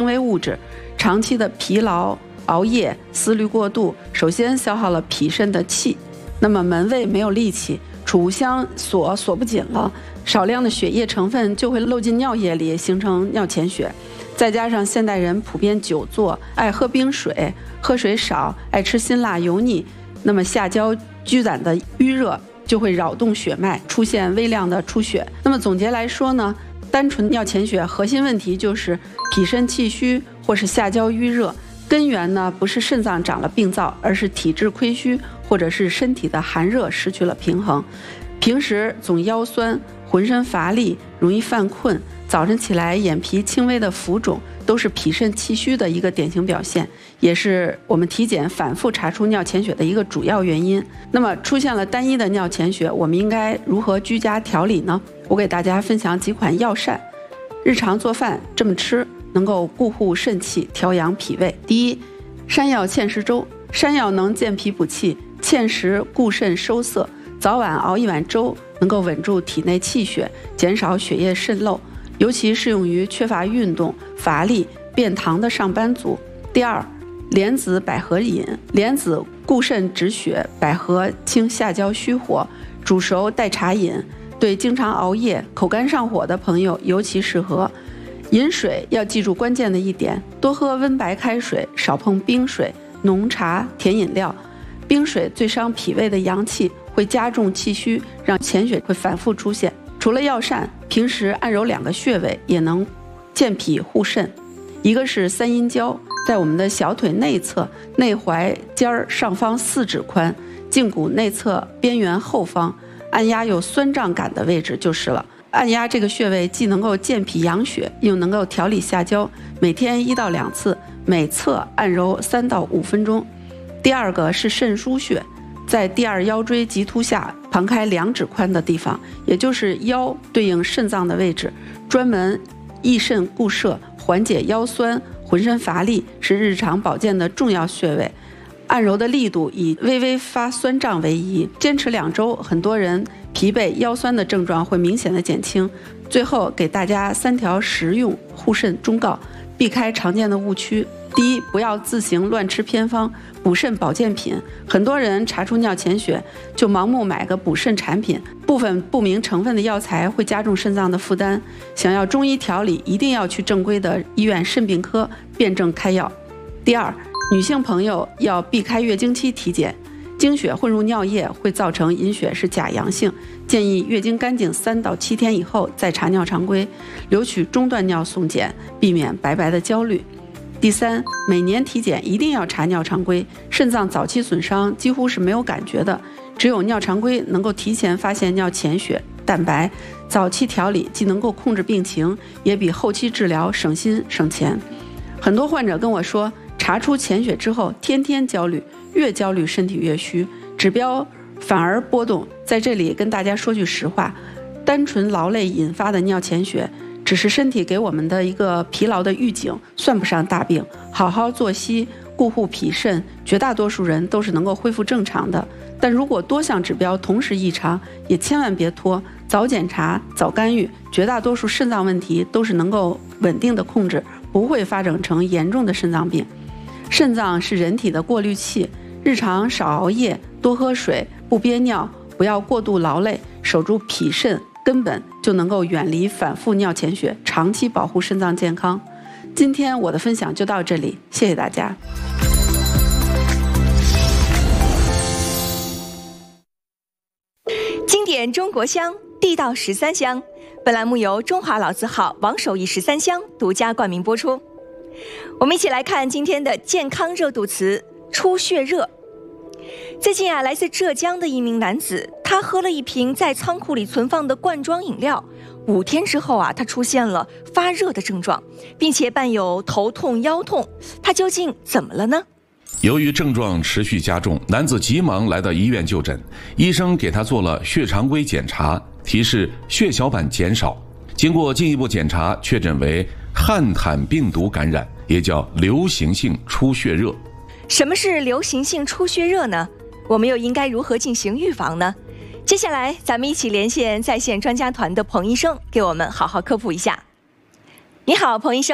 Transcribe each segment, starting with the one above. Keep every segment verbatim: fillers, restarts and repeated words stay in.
微物质。长期的疲劳、熬夜、思虑过度，首先消耗了脾肾的气，那么门卫没有力气，储物箱锁锁不紧了，少量的血液成分就会漏进尿液里，形成尿潜血。再加上现代人普遍久坐，爱喝冰水，喝水少，爱吃辛辣油腻，那么下焦积攒的淤热就会扰动血脉，出现微量的出血。那么总结来说呢，单纯尿潜血核心问题就是脾肾气虚或是下焦淤热，根源呢不是肾脏长了病灶，而是体质亏虚或者是身体的寒热失去了平衡。平时总腰酸、浑身乏力、容易犯困，早晨起来眼皮轻微的浮肿，都是脾肾气虚的一个典型表现，也是我们体检反复查出尿潜血的一个主要原因。那么出现了单一的尿潜血，我们应该如何居家调理呢？我给大家分享几款药膳，日常做饭这么吃能够固护肾气，调养脾胃。第一，山药芡实粥。山药能健脾补气，芡实固肾收涩，早晚熬一碗粥能够稳住体内气血，减少血液渗漏，尤其适用于缺乏运动、乏力、便溏的上班族。第二，莲子百合饮。莲子固肾止血，百合清下焦虚火，煮熟代茶饮，对经常熬夜、口干上火的朋友尤其适合。饮水要记住关键的一点，多喝温白开水，少碰冰水、浓茶、甜饮料。冰水最伤脾胃的阳气，会加重气虚，让潜血会反复出现。除了药膳，平时按揉两个穴位也能健脾护肾。一个是三阴交，在我们的小腿内侧内踝尖儿上方四指宽，胫骨内侧边缘后方，按压有酸胀感的位置就是了。按压这个穴位既能够健脾养血，又能够调理下焦，每天一到两次，每侧按揉三到五分钟。第二个是肾腧穴，在第二腰椎棘突下旁开两指宽的地方，也就是腰对应肾脏的位置，专门益肾固摄，缓解腰酸、浑身乏力，是日常保健的重要穴位。按揉的力度以微微发酸胀为宜，坚持两周，很多人疲惫腰酸的症状会明显的减轻。最后给大家三条实用护肾忠告，避开常见的误区。第一，不要自行乱吃偏方、补肾保健品。很多人查出尿潜血就盲目买个补肾产品，部分不明成分的药材会加重肾脏的负担。想要中医调理，一定要去正规的医院肾病科辩证开药。第二，女性朋友要避开月经期体检，经血混入尿液会造成隐血是假阳性，建议月经干净三到七天以后再查尿常规，留取中断尿送检，避免白白的焦虑。第三，每年体检一定要查尿常规，肾脏早期损伤几乎是没有感觉的，只有尿常规能够提前发现尿潜血、蛋白，早期调理既能够控制病情，也比后期治疗省心省钱。很多患者跟我说，查出潜血之后天天焦虑，越焦虑身体越虚，指标反而波动。在这里跟大家说句实话，单纯劳累引发的尿潜血只是身体给我们的一个疲劳的预警，算不上大病。好好作息，固护脾肾，绝大多数人都是能够恢复正常的。但如果多项指标同时异常，也千万别拖，早检查早干预，绝大多数肾脏问题都是能够稳定的控制，不会发展成严重的肾脏病。肾脏是人体的过滤器，日常少熬夜，多喝水，不憋尿，不要过度劳累，守住脾肾根本就能够远离反复尿潜血，长期保护肾脏健康。今天我的分享就到这里，谢谢大家。 经典中国香，地道十三香。本栏目由中华老字号王守义十三香独家冠名播出。我们一起来看今天的健康热度词出血热。最近啊，来自浙江的一名男子，他喝了一瓶在仓库里存放的罐装饮料，五天之后啊，他出现了发热的症状，并且伴有头痛、腰痛。他究竟怎么了呢？ 由于症状持续加重，男子急忙来到医院就诊，医生给他做了血常规检查，提示血小板减少。经过进一步检查，确诊为汉坦病毒感染，也叫流行性出血热。 什么是流行性出血热呢？我们又应该如何进行预防呢？接下来咱们一起连线在线专家团的彭医生，给我们好好科普一下。你好，彭医生。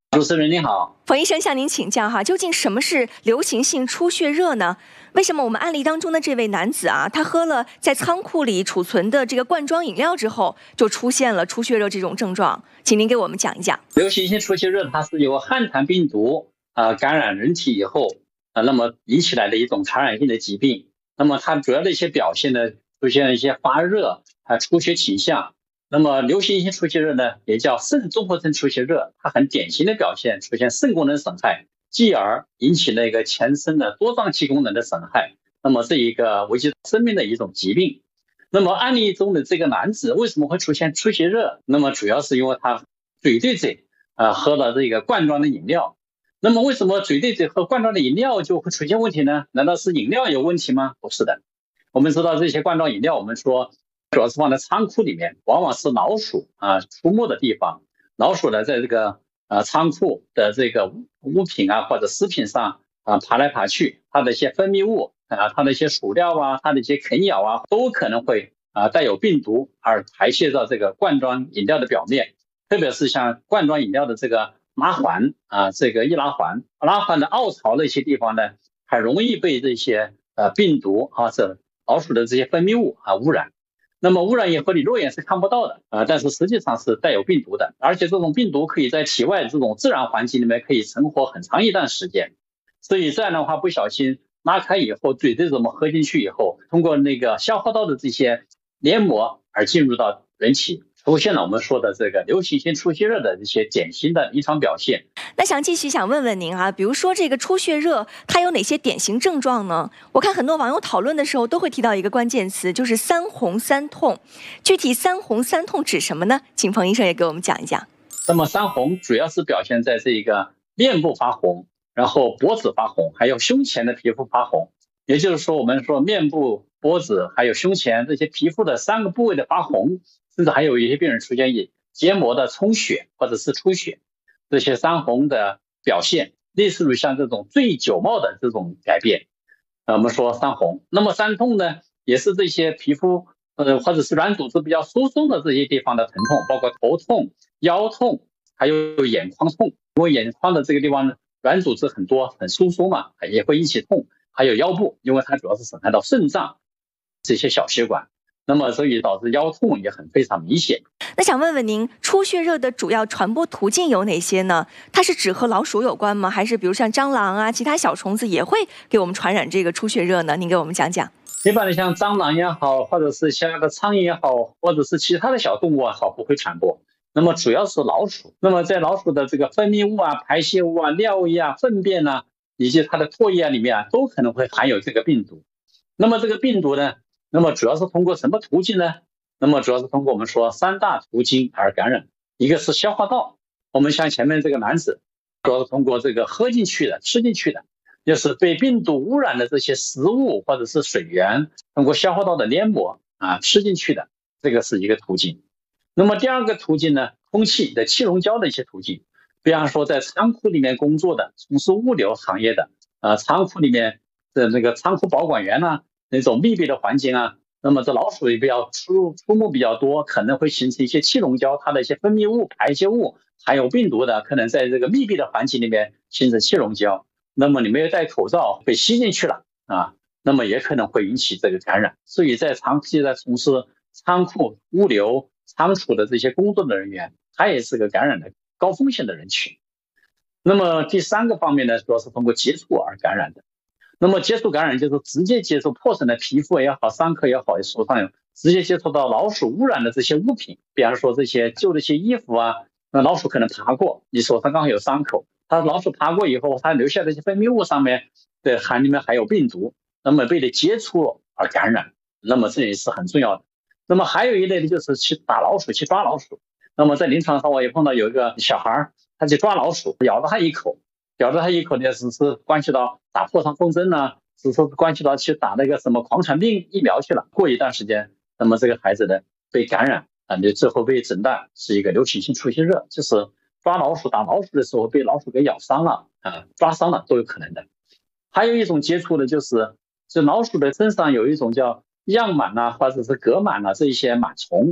主持人您好， 冯医生向您请教哈，究竟什么是流行性出血热呢？为什么我们案例当中的这位男子啊，他喝了在仓库里储存的这个罐装饮料之后，就出现了出血热这种症状？请您给我们讲一讲。 流行性出血热它是由汉痰病毒啊、呃、感染人体以后啊、呃，那么引起来的一种传染性的疾病。那么它主要的一些表现呢，出现一些发热啊、出血倾向。那么流行性出血热呢，也叫肾综合征出血热，它很典型的表现出现肾功能损害，继而引起了一个全身的多脏器功能的损害。那么这一个危及生命的一种疾病。那么案例中的这个男子为什么会出现出血热？那么主要是因为他嘴对嘴啊、呃、喝了这个罐装的饮料。那么为什么嘴对嘴喝罐装的饮料就会出现问题呢？难道是饮料有问题吗？不是的。我们知道这些罐装饮料，我们说主要是放在仓库里面，往往是老鼠啊出没的地方。老鼠呢，在这个呃仓库的这个物品啊或者食品上啊爬来爬去，它的一些分泌物啊，它的一些薯料啊，它的一些啃咬啊，都可能会啊带有病毒而排泄到这个罐装饮料的表面。特别是像罐装饮料的这个拉环啊，这个易拉环，拉环的凹槽的一些地方呢，很容易被这些呃病毒啊这老鼠的这些分泌物啊污染。那么污染以后你肉眼是看不到的啊，但是实际上是带有病毒的，而且这种病毒可以在体外这种自然环境里面可以存活很长一段时间。所以这样的话不小心拉开以后，嘴对怎么喝进去以后，通过那个消化道的这些黏膜而进入到人体，出现了我们说的这个流行性出血热的一些典型的临床表现。 那想继续想问问您啊，比如说这个出血热它有哪些典型症状呢？我看很多网友讨论的时候都会提到一个关键词，就是三红三痛。具体三红三痛指什么呢？请冯医生也给我们讲一讲。 那么三红主要是表现在这个面部发红，然后脖子发红，还有胸前的皮肤发红。也就是说我们说面部、脖子还有胸前这些皮肤的三个部位的发红，甚至还有一些病人出现结膜的充血或者是出血。这些三红的表现类似于像这种醉酒貌的这种改变，呃，我们说三红。那么三痛呢，也是这些皮肤呃或者是软组织比较疏松的这些地方的疼痛，包括头痛、腰痛，还有眼眶痛。因为眼眶的这个地方软组织很多很疏松嘛，也会引起痛。还有腰部，因为它主要是损害到肾脏这些小血管，那么所以导致腰痛也很非常明显。 那想问问您，出血热的主要传播途径有哪些呢？它是只和老鼠有关吗？还是比如像蟑螂啊，其他小虫子也会给我们传染这个出血热呢？您给我们讲讲。 一般的像蟑螂也好，或者是像那个苍蝇也好，或者是其他的小动物也好，不会传播。那么主要是老鼠。那么在老鼠的这个分泌物啊、排泄物啊、尿液啊、粪便啊，以及它的唾液啊里面啊，都可能会含有这个病毒。那么这个病毒呢，那么主要是通过什么途径呢？那么主要是通过我们说三大途径而感染。一个是消化道，我们像前面这个男子主要是通过这个喝进去的、吃进去的，就是被病毒污染的这些食物或者是水源，通过消化道的黏膜啊吃进去的，这个是一个途径。那么第二个途径呢，空气的气溶胶的一些途径，比方说在仓库里面工作的、从事物流行业的啊，仓库里面的那个仓库保管员啊，那种密闭的环境啊，那么这老鼠也比较出出没比较多，可能会形成一些气溶胶，它的一些分泌物、排泄物含有病毒的，可能在这个密闭的环境里面形成气溶胶。那么你没有戴口罩被吸进去了啊，那么也可能会引起这个感染。所以在长期在从事仓库、物流、仓储的这些工作的人员，他也是个感染的高风险的人群。那么第三个方面呢，主要是通过接触而感染的。那么接触感染就是直接接触破损的皮肤也好、伤口也好，手上有直接接触到老鼠污染的这些物品，比方说这些旧的一些衣服啊，那老鼠可能爬过，你手上刚好有伤口，它老鼠爬过以后，它留下的一些分泌物上面的含里面还有病毒，那么被你接触而感染，那么这也是很重要的。那么还有一类的就是去打老鼠、去抓老鼠。那么在临床上我也碰到有一个小孩，他去抓老鼠，咬了他一口，咬了他一口呢，只是关系到打破伤风针呢，只是关系到去打那个什么狂犬病疫苗去了。过一段时间，那么这个孩子呢被感染啊，你最后被诊断是一个流行性出血热，就是抓老鼠、打老鼠的时候被老鼠给咬伤了啊，抓伤了都有可能的。还有一种接触的就是这老鼠的身上有一种叫样螨啊，或者是革螨啊，这一些螨虫。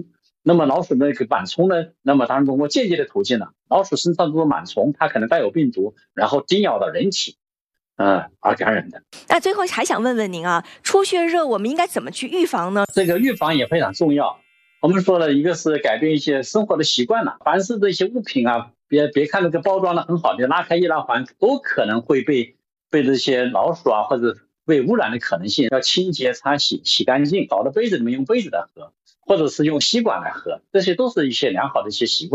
那么老鼠的那个螨虫呢，那么当然通过间接的途径呢，老鼠身上这种螨虫它可能带有病毒，然后叮咬到人体，呃，而感染的。 那最后还想问问您啊，出血热我们应该怎么去预防呢？ 这个预防也非常重要。我们说了，一个是改变一些生活的习惯了，凡是这些物品啊，别别看那个包装的很好的，拉开易拉环都可能会被被这些老鼠啊或者被污染的可能性，要清洁擦洗洗干净，倒到杯子里面用杯子来喝，或者是用吸管来喝，这些都是一些良好的一些习惯。